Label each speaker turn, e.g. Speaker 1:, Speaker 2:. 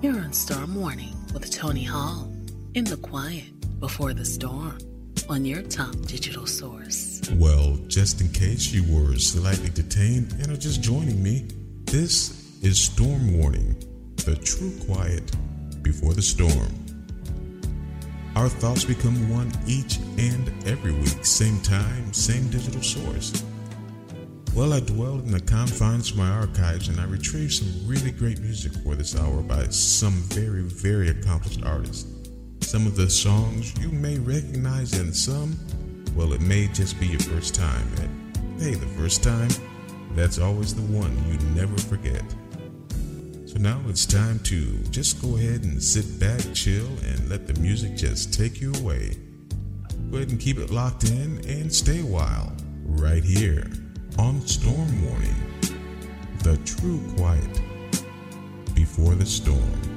Speaker 1: You're on Storm Warning with Tony Hall in the quiet before the storm on your top digital source.
Speaker 2: Well, just in case you were slightly detained and are just joining me, this is Storm Warning, the true quiet before the storm. Our thoughts become one each and every week, same time, same digital source. Well, I dwelled in the confines of my archives and I retrieved some really great music for this hour by some very, very accomplished artists. Some of the songs you may recognize and some, well, it may just be your first time. And hey, the first time, that's always the one you never forget. So now it's time to just go ahead and sit back, chill, and let the music just take you away. Go ahead and keep it locked in and stay a while right here on Storm Warning, the true quiet before the storm.